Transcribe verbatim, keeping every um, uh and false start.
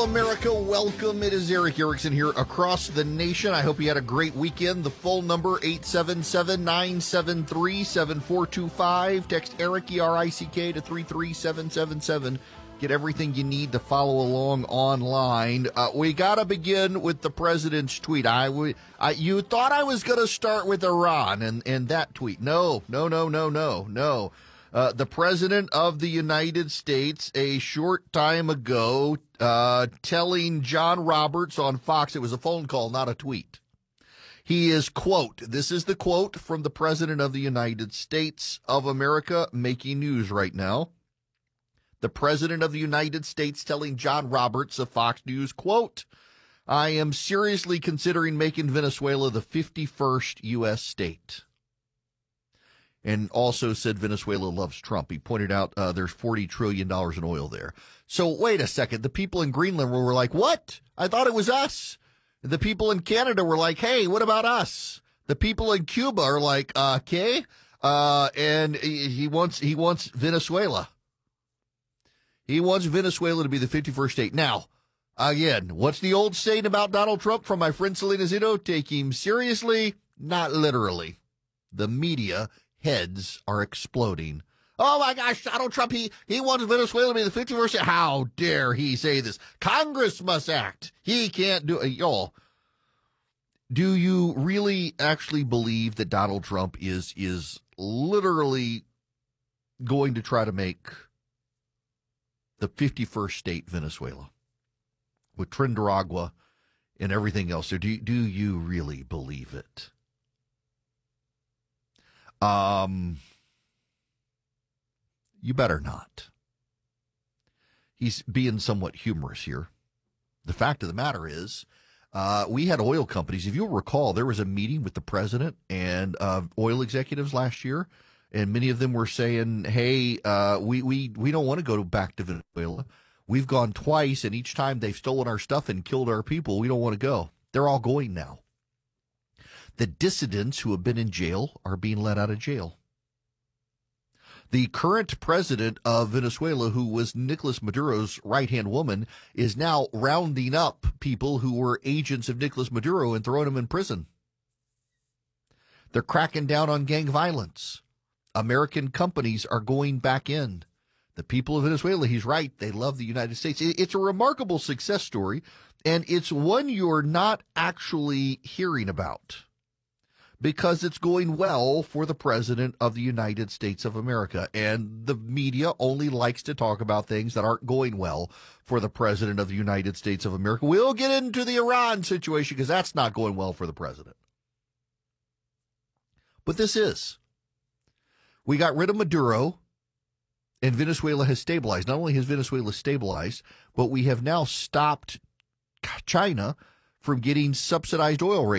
America, welcome. It is Erick Erickson here across the nation. I hope you had a great weekend. The phone number, eight seven seven, nine seven three, seven four two five. Text Erick, E R I C K, to three three seven seven seven. Get everything you need to follow along online. Uh, we got to begin with the president's tweet. I, w- I You thought I was going to start with Iran and, and that tweet. No, no, no, no, no, no. Uh, the president of the United States, a short time ago, uh, telling John Roberts on Fox, it was a phone call, not a tweet. He is, quote, this is the quote from the president of the United States of America, making news right now. The president of the United States telling John Roberts of Fox News, quote, I am seriously considering making Venezuela the fifty-first U S state. And also said Venezuela loves Trump. He pointed out uh, there's forty trillion dollars in oil there. So wait a second. The people in Greenland were like, what? I thought it was us. The people in Canada were like, hey, what about us? The people in Cuba are like, uh, okay. Uh, and he wants he wants Venezuela. He wants Venezuela to be the fifty-first state. Now, again, what's the old saying about Donald Trump from my friend Selena Zito? Take him seriously, not literally. The media heads are exploding. Oh, my gosh, Donald Trump, he, he wants Venezuela to be the fifty-first state. How dare he say this? Congress must act. He can't do it. Y'all, do you really actually believe that Donald Trump is is literally going to try to make the fifty-first state Venezuela with Trinidad and everything else? Or do, do you really believe it? Um, you better not. He's being somewhat humorous here. The fact of the matter is, uh, we had oil companies. If you'll recall, there was a meeting with the president and uh, oil executives last year. And many of them were saying, hey, uh, we, we, we don't want to go back to Venezuela. We've gone twice, and each time they've stolen our stuff and killed our people. We don't want to go. They're all going now. The dissidents who have been in jail are being let out of jail. The current president of Venezuela, who was Nicolas Maduro's right-hand woman, is now rounding up people who were agents of Nicolas Maduro and throwing them in prison. They're cracking down on gang violence. American companies are going back in. The people of Venezuela, he's right, they love the United States. It's a remarkable success story, and it's one you're not actually hearing about because it's going well for the president of the United States of America. And the media only likes to talk about things that aren't going well for the president of the United States of America. We'll get into the Iran situation because that's not going well for the president. But this is. We got rid of Maduro, and Venezuela has stabilized. Not only has Venezuela stabilized, but we have now stopped China from getting subsidized oil rates.